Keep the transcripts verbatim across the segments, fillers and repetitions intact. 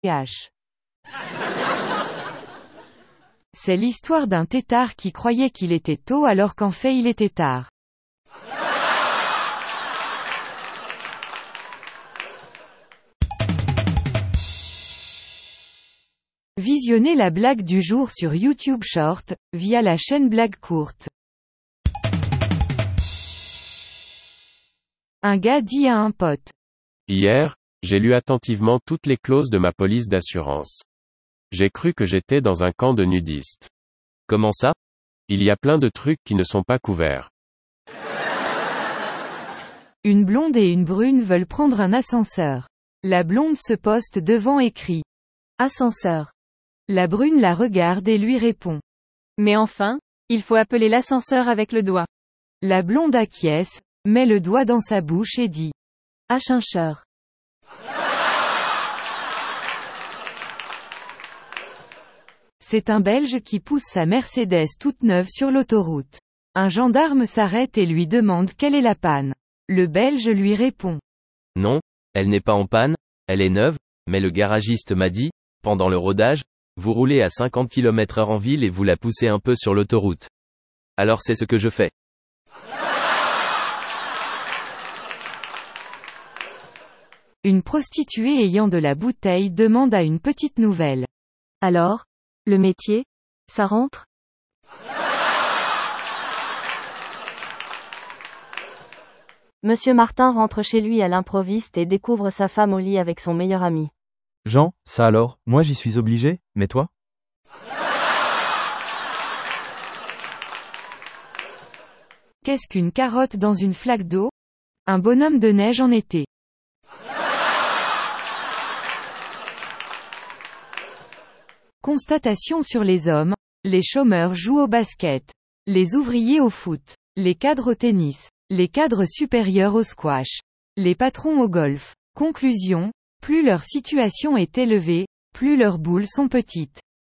H. C'est l'histoire d'un têtard qui croyait qu'il était tôt alors qu'en fait il était tard. Visionnez la blague du jour sur YouTube Short, via la chaîne Blague Courte. Un gars dit à un pote. Hier, j'ai lu attentivement toutes les clauses de ma police d'assurance. J'ai cru que j'étais dans un camp de nudistes. Comment ça? Il y a plein de trucs qui ne sont pas couverts. Une blonde et une brune veulent prendre un ascenseur. La blonde se poste devant et crie. Ascenseur. La brune la regarde et lui répond. Mais enfin, il faut appeler l'ascenseur avec le doigt. La blonde acquiesce, met le doigt dans sa bouche et dit. Ascenseur. C'est un Belge qui pousse sa Mercedes toute neuve sur l'autoroute. Un gendarme s'arrête et lui demande quelle est la panne. Le Belge lui répond. Non, elle n'est pas en panne, elle est neuve, mais le garagiste m'a dit, pendant le rodage, vous roulez à cinquante kilomètres heure en ville et vous la poussez un peu sur l'autoroute. Alors c'est ce que je fais. Une prostituée ayant de la bouteille demande à une petite nouvelle. Alors, le métier, ça rentre? Monsieur Martin rentre chez lui à l'improviste et découvre sa femme au lit avec son meilleur ami. Jean, ça alors, moi j'y suis obligé, mais toi? Qu'est-ce qu'une carotte dans une flaque d'eau? Un bonhomme de neige en été. Constatation sur les hommes. Les chômeurs jouent au basket. Les ouvriers au foot. Les cadres au tennis. Les cadres supérieurs au squash. Les patrons au golf. Conclusion. Plus leur situation est élevée, plus leurs boules sont petites.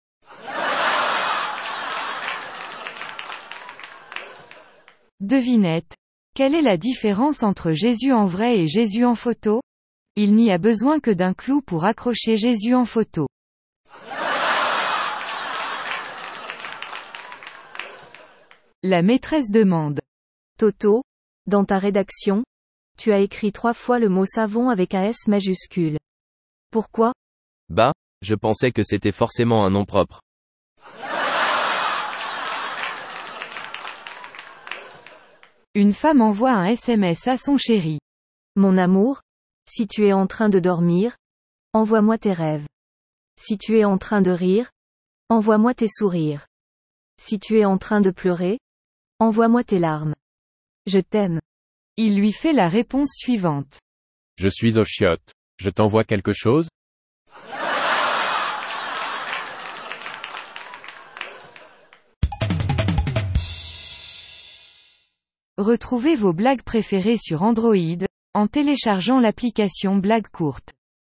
Devinette. Quelle est la différence entre Jésus en vrai et Jésus en photo? Il n'y a besoin que d'un clou pour accrocher Jésus en photo. La maîtresse demande. Toto, dans ta rédaction, tu as écrit trois fois le mot savon avec un S majuscule. Pourquoi? Bah, je pensais que c'était forcément un nom propre. Une femme envoie un S M S à son chéri. Mon amour, si tu es en train de dormir, envoie-moi tes rêves. Si tu es en train de rire, envoie-moi tes sourires. Si tu es en train de pleurer, envoie-moi tes larmes. Je t'aime. Il lui fait la réponse suivante. Je suis aux chiottes. Je t'envoie quelque chose? Retrouvez vos blagues préférées sur Android, en téléchargeant l'application Blague Courte.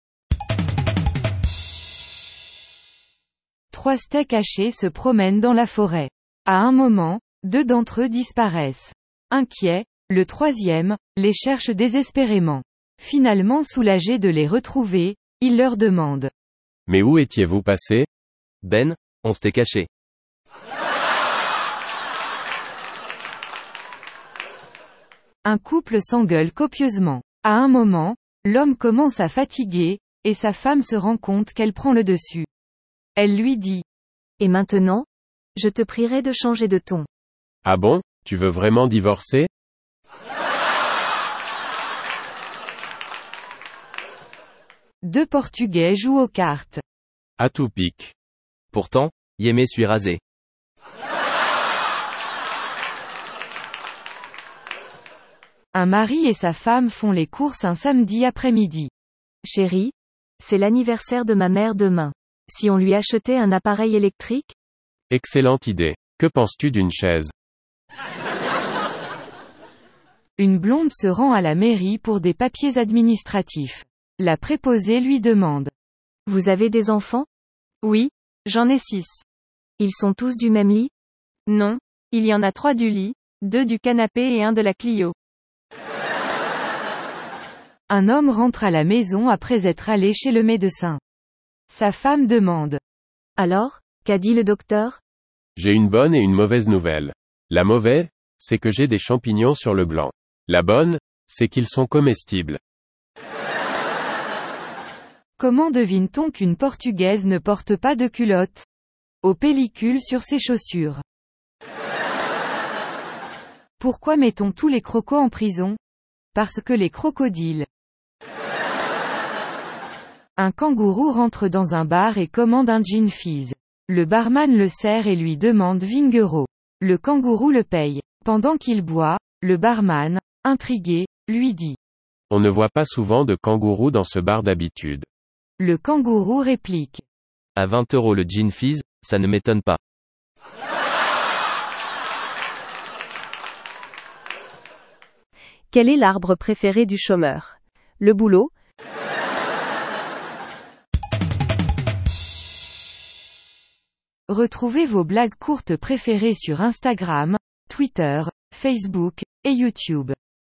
Trois steaks hachés se promènent dans la forêt. À un moment, deux d'entre eux disparaissent. Inquiet, le troisième, les cherche désespérément. Finalement soulagé de les retrouver, il leur demande. Mais où étiez-vous passé? Ben, on s'était caché. Un couple s'engueule copieusement. À un moment, l'homme commence à fatiguer, et sa femme se rend compte qu'elle prend le dessus. Elle lui dit. Et maintenant? Je te prierai de changer de ton. Ah bon, tu veux vraiment divorcer? Deux Portugais jouent aux cartes. À tout pique. Pourtant, Yémé suis rasé. Un mari et sa femme font les courses un samedi après-midi. Chérie, c'est l'anniversaire de ma mère demain. Si on lui achetait un appareil électrique? Excellente idée. Que penses-tu d'une chaise? Une blonde se rend à la mairie pour des papiers administratifs. La préposée lui demande. Vous avez des enfants? Oui, j'en ai six. Ils sont tous du même lit? Non, il y en a trois du lit, deux du canapé et un de la Clio. Un homme rentre à la maison après être allé chez le médecin. Sa femme demande. Alors, qu'a dit le docteur? J'ai une bonne et une mauvaise nouvelle. La mauvaise, c'est que j'ai des champignons sur le gland. La bonne, c'est qu'ils sont comestibles. Comment devine-t-on qu'une Portugaise ne porte pas de culotte? Aux pellicules sur ses chaussures. Pourquoi mettons tous les crocos en prison? Parce que les crocodiles. Un kangourou rentre dans un bar et commande un gin fizz. Le barman le sert et lui demande vingt euros. Le kangourou le paye. Pendant qu'il boit, le barman, intrigué, lui dit. On ne voit pas souvent de kangourous dans ce bar d'habitude. Le kangourou réplique. À vingt euros le gin fizz, ça ne m'étonne pas. Quel est l'arbre préféré du chômeur? Le boulot? Retrouvez vos blagues courtes préférées sur Instagram, Twitter, Facebook, et YouTube.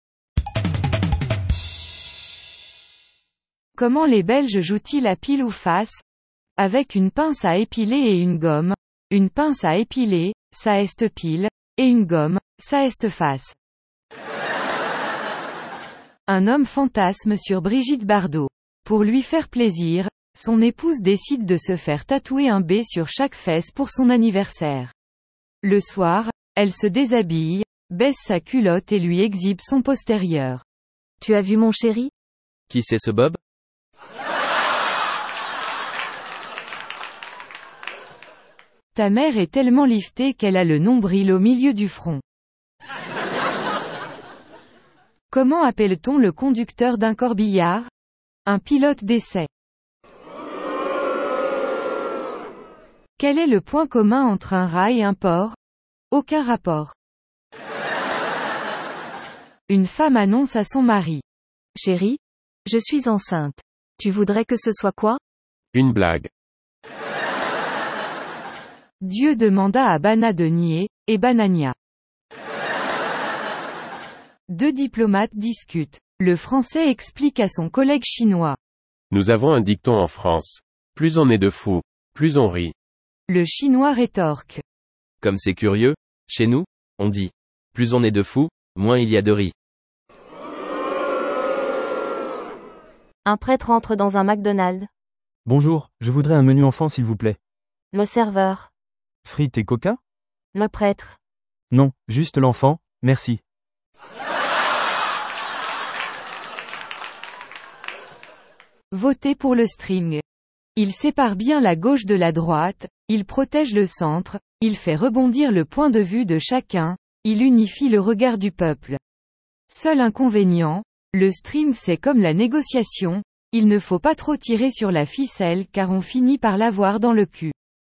Comment les Belges jouent-ils à pile ou face? Avec une pince à épiler et une gomme. Une pince à épiler, ça est pile, et une gomme, ça est face. Un homme fantasme sur Brigitte Bardot. Pour lui faire plaisir, son épouse décide de se faire tatouer un B sur chaque fesse pour son anniversaire. Le soir, elle se déshabille, baisse sa culotte et lui exhibe son postérieur. Tu as vu mon chéri? Qui c'est ce Bob? Ta mère est tellement liftée qu'elle a le nombril au milieu du front. Comment appelle-t-on le conducteur d'un corbillard? Un pilote d'essai. Quel est le point commun entre un rat et un porc? Aucun rapport. Une femme annonce à son mari. Chéri, je suis enceinte. Tu voudrais que ce soit quoi? Une blague. Dieu demanda à Bana de nier, et Banania. Deux diplomates discutent. Le Français explique à son collègue chinois. Nous avons un dicton en France. Plus on est de fous, plus on rit. Le Chinois rétorque. Comme c'est curieux, chez nous, on dit. Plus on est de fous, moins il y a de riz. Un prêtre entre dans un McDonald's. Bonjour, je voudrais un menu enfant s'il vous plaît. Le serveur. Frites et coca? Le prêtre. Non, juste l'enfant, merci. Votez pour le string. Il sépare bien la gauche de la droite, il protège le centre, il fait rebondir le point de vue de chacun, il unifie le regard du peuple. Seul inconvénient, le string c'est comme la négociation, il ne faut pas trop tirer sur la ficelle car on finit par l'avoir dans le cul.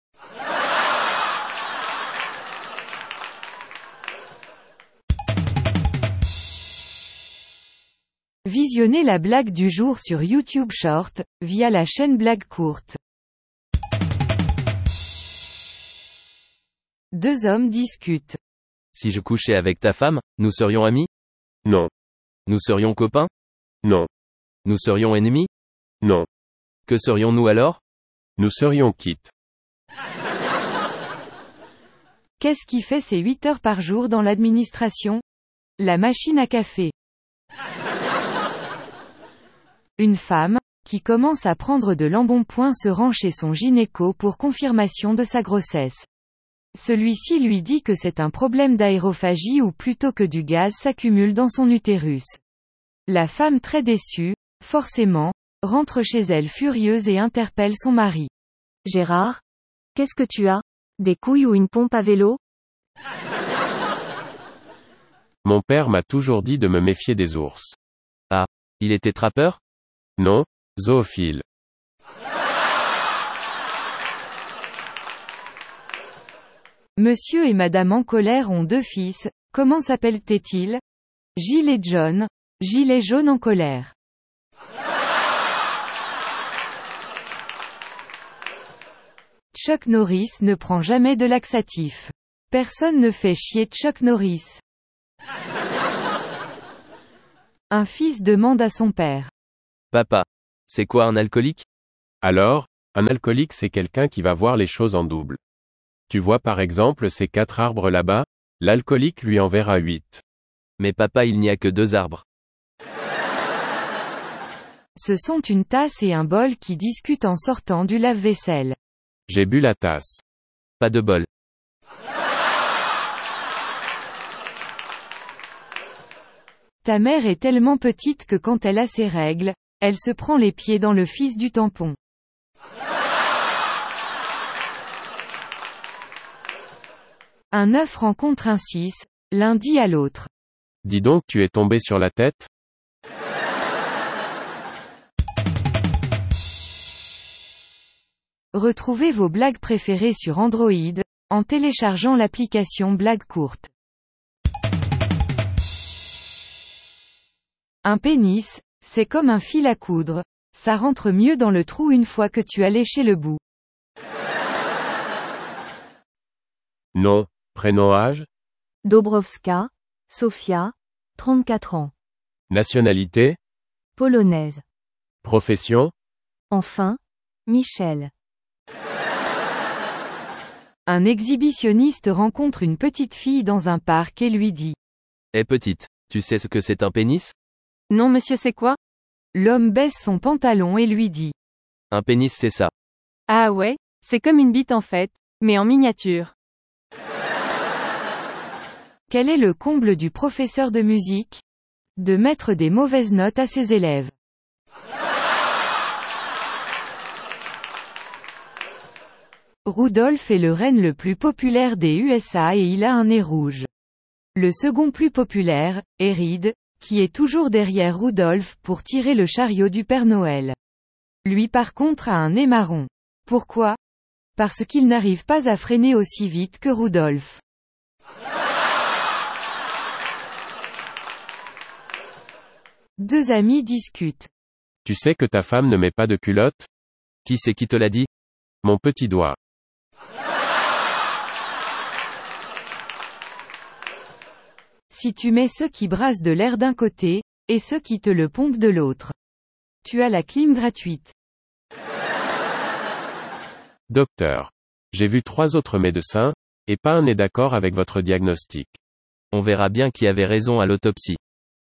Visionnez la blague du jour sur YouTube Short, via la chaîne Blague Courte. Deux hommes discutent. Si je couchais avec ta femme, nous serions amis? Non. Nous serions copains? Non. Nous serions ennemis? Non. Que serions-nous alors? Nous serions quittes. Qu'est-ce qui fait ses huit heures par jour dans l'administration? La machine à café. Une femme, qui commence à prendre de l'embonpoint se rend chez son gynéco pour confirmation de sa grossesse. Celui-ci lui dit que c'est un problème d'aérophagie ou plutôt que du gaz s'accumule dans son utérus. La femme très déçue, forcément, rentre chez elle furieuse et interpelle son mari. Gérard? Qu'est-ce que tu as? Des couilles ou une pompe à vélo? Mon père m'a toujours dit de me méfier des ours. Ah, il était trappeur? Non, zoophile. Monsieur et Madame en colère ont deux fils, comment s'appellent-ils? Gilles et John, Gilles est jaune en colère. Chuck Norris ne prend jamais de laxatif. Personne ne fait chier Chuck Norris. Un fils demande à son père. Papa. C'est quoi un alcoolique? Alors, Un alcoolique c'est quelqu'un qui va voir les choses en double. Tu vois par exemple ces quatre arbres là-bas, l'alcoolique lui en verra huit. Mais papa, il n'y a que deux arbres. Ce sont une tasse et un bol qui discutent en sortant du lave-vaisselle. J'ai bu la tasse. Pas de bol. Ta mère est tellement petite que quand elle a ses règles, elle se prend les pieds dans le fils du tampon. Un œuf rencontre un six, l'un dit à l'autre. Dis donc, tu es tombé sur la tête? Retrouvez vos blagues préférées sur Android, en téléchargeant l'application Blagues courtes. Un pénis, c'est comme un fil à coudre, ça rentre mieux dans le trou une fois que tu as léché le bout. Non. Prénom âge? Dobrowska, Sofia, trente-quatre ans. Nationalité? Polonaise. Profession? Enfin, Michel. Un exhibitionniste rencontre une petite fille dans un parc et lui dit. Eh petite, tu sais ce que c'est un pénis? Non monsieur, c'est quoi? L'homme baisse son pantalon et lui dit. Un pénis c'est ça. Ah ouais, c'est comme une bite en fait, mais en miniature. Quel est le comble du professeur de musique? De mettre des mauvaises notes à ses élèves. Rudolph est le renne le plus populaire des U S A et il a un nez rouge. Le second plus populaire, est Reed, qui est toujours derrière Rudolph pour tirer le chariot du Père Noël. Lui par contre a un nez marron. Pourquoi? Parce qu'il n'arrive pas à freiner aussi vite que Rudolph. Deux amis discutent. Tu sais que ta femme ne met pas de culotte? Qui c'est qui te l'a dit? Mon petit doigt. Si tu mets ceux qui brassent de l'air d'un côté, et ceux qui te le pompent de l'autre. Tu as la clim gratuite. Docteur. J'ai vu trois autres médecins, et pas un n'est d'accord avec votre diagnostic. On verra bien qui avait raison à l'autopsie.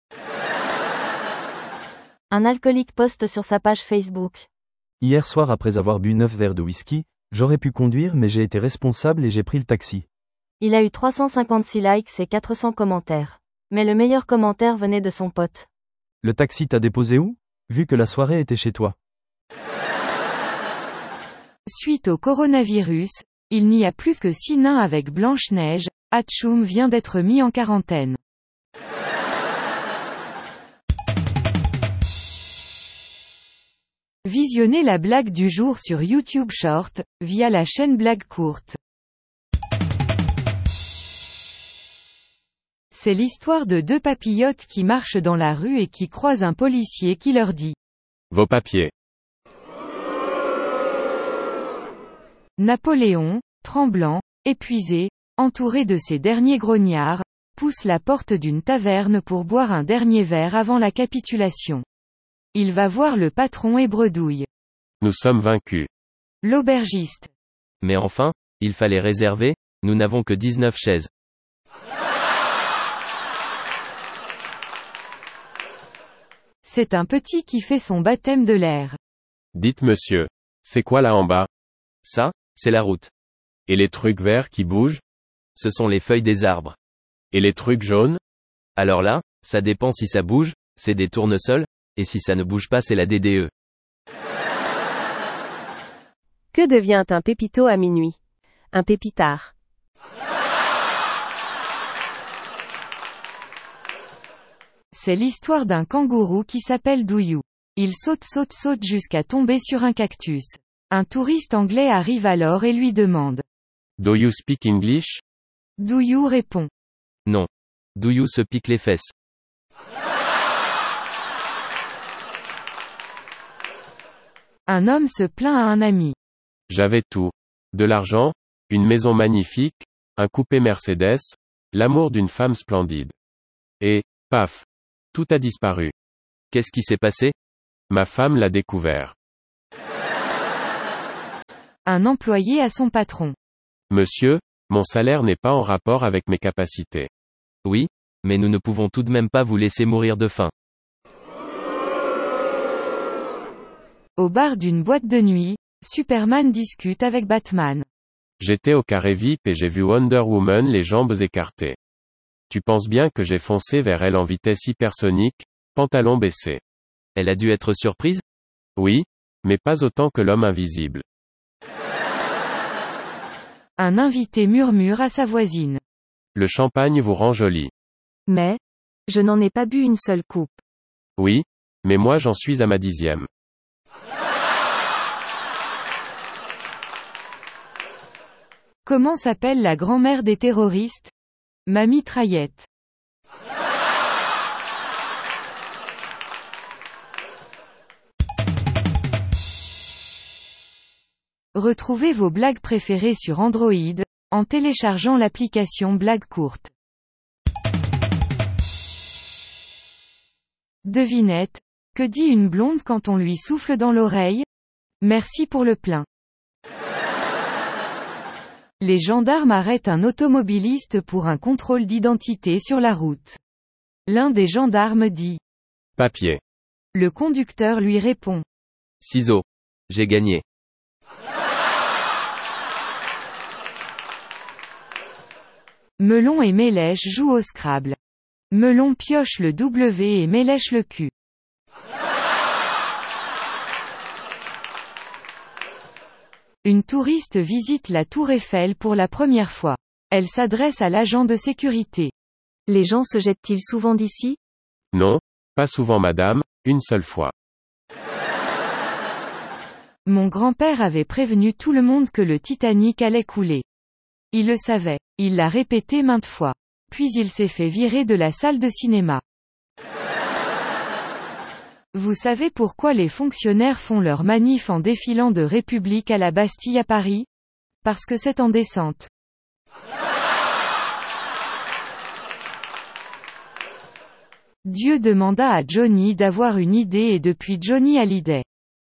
Un alcoolique poste sur sa page Facebook. Hier soir après avoir bu neuf verres de whisky, j'aurais pu conduire mais j'ai été responsable et j'ai pris le taxi. Il a eu trois cent cinquante-six likes et quatre cents commentaires. Mais le meilleur commentaire venait de son pote. Le taxi t'a déposé où? Vu que la soirée était chez toi. Suite au coronavirus, il n'y a plus que six nains avec Blanche-Neige, Hatchoum vient d'être mis en quarantaine. Visionnez la blague du jour sur YouTube Short, via la chaîne Blagues courtes. C'est l'histoire de deux papillotes qui marchent dans la rue et qui croisent un policier qui leur dit. Vos papiers. Napoléon, tremblant, épuisé, entouré de ses derniers grognards, pousse la porte d'une taverne pour boire un dernier verre avant la capitulation. Il va voir le patron et bredouille. Nous sommes vaincus. L'aubergiste. Mais enfin, il fallait réserver, nous n'avons que dix-neuf chaises. C'est un petit qui fait son baptême de l'air. Dites monsieur. C'est quoi là en bas? Ça, c'est la route. Et les trucs verts qui bougent? Ce sont les feuilles des arbres. Et les trucs jaunes? Alors là, ça dépend si ça bouge, c'est des tournesols, et si ça ne bouge pas c'est la D D E. Que devient un pépito à minuit? Un pépitard. C'est l'histoire d'un kangourou qui s'appelle Douyou. Il saute saute saute jusqu'à tomber sur un cactus. Un touriste anglais arrive alors et lui demande. Do you speak English? Douyou répond. Non. Douyou se pique les fesses. Un homme se plaint à un ami. J'avais tout. De l'argent, une maison magnifique, un coupé Mercedes, l'amour d'une femme splendide. Et, paf. Tout a disparu. Qu'est-ce qui s'est passé? Ma femme l'a découvert. Un employé à son patron. Monsieur, mon salaire n'est pas en rapport avec mes capacités. Oui, mais nous ne pouvons tout de même pas vous laisser mourir de faim. Au bar d'une boîte de nuit, Superman discute avec Batman. J'étais au carré V I P et j'ai vu Wonder Woman les jambes écartées. Tu penses bien que j'ai foncé vers elle en vitesse hypersonique, pantalon baissé. Elle a dû être surprise? Oui, mais pas autant que l'homme invisible. Un invité murmure à sa voisine. Le champagne vous rend jolie. Mais, je n'en ai pas bu une seule coupe. Oui, mais moi j'en suis à ma dixième. Comment s'appelle la grand-mère des terroristes? Ma mitraillette. Retrouvez vos blagues préférées sur Android, en téléchargeant l'application Blagues courtes. Devinette, que dit une blonde quand on lui souffle dans l'oreille? Merci pour le plein. Les gendarmes arrêtent un automobiliste pour un contrôle d'identité sur la route. L'un des gendarmes dit « Papier ». Le conducteur lui répond « Ciseaux. J'ai gagné. Melon et Mélèche jouent au Scrabble. Melon pioche le W et Mélèche le Q. Une touriste visite la tour Eiffel pour la première fois. Elle s'adresse à l'agent de sécurité. Les gens se jettent-ils souvent d'ici? Non, pas souvent madame, une seule fois. Mon grand-père avait prévenu tout le monde que le Titanic allait couler. Il le savait. Il l'a répété maintes fois. Puis il s'est fait virer de la salle de cinéma. Vous savez pourquoi les fonctionnaires font leur manif en défilant de République à la Bastille à Paris? Parce que c'est en descente. Dieu demanda à Johnny d'avoir une idée et depuis Johnny a l'idée.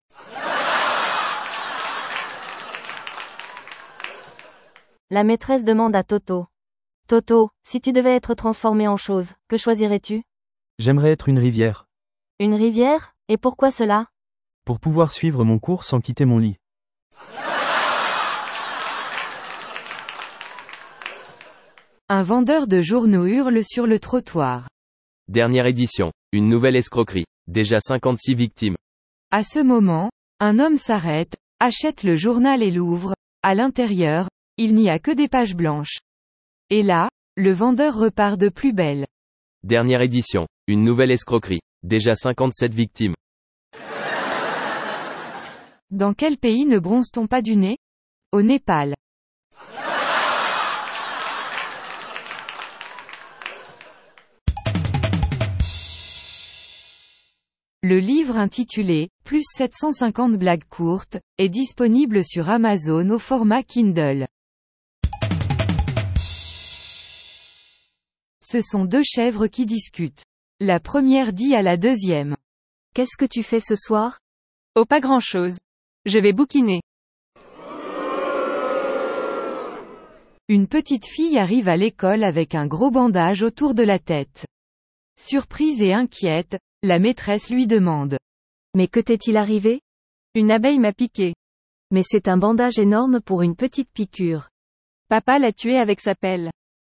La maîtresse demande à Toto. Toto, si tu devais être transformé en chose, que choisirais-tu? J'aimerais être une rivière. Une rivière? Et pourquoi cela? Pour pouvoir suivre mon cours sans quitter mon lit. Un vendeur de journaux hurle sur le trottoir. Dernière édition. Une nouvelle escroquerie. Déjà cinquante-six victimes. À ce moment, un homme s'arrête, achète le journal et l'ouvre. À l'intérieur, il n'y a que des pages blanches. Et là, le vendeur repart de plus belle. Dernière édition. Une nouvelle escroquerie. Déjà cinquante-sept victimes. Dans quel pays ne bronze-t-on pas du nez? Au Népal. Le livre intitulé « Plus sept cent cinquante blagues courtes » est disponible sur Amazon au format Kindle. Ce sont deux chèvres qui discutent. La première dit à la deuxième. Qu'est-ce que tu fais ce soir? Oh, pas grand-chose. Je vais bouquiner. Une petite fille arrive à l'école avec un gros bandage autour de la tête. Surprise et inquiète, la maîtresse lui demande. Mais que t'est-il arrivé? Une abeille m'a piqué. Mais c'est un bandage énorme pour une petite piqûre. Papa l'a tué avec sa pelle.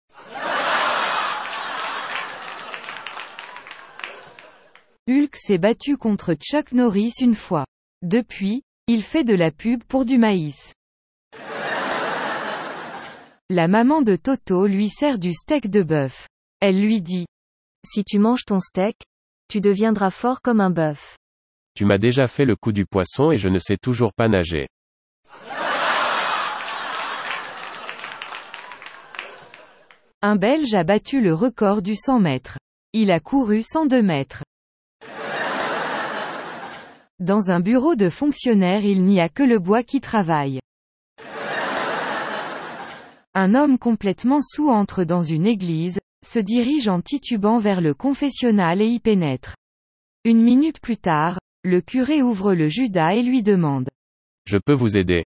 Hulk s'est battu contre Chuck Norris une fois. Depuis, il fait de la pub pour du maïs. La maman de Toto lui sert du steak de bœuf. Elle lui dit. Si tu manges ton steak, tu deviendras fort comme un bœuf. Tu m'as déjà fait le coup du poisson et je ne sais toujours pas nager. Un Belge a battu le record du cent mètres. Il a couru cent deux mètres. Dans un bureau de fonctionnaire il n'y a que le bois qui travaille. Un homme complètement saoul entre dans une église, se dirige en titubant vers le confessionnal et y pénètre. Une minute plus tard, le curé ouvre le Judas et lui demande. Je peux vous aider.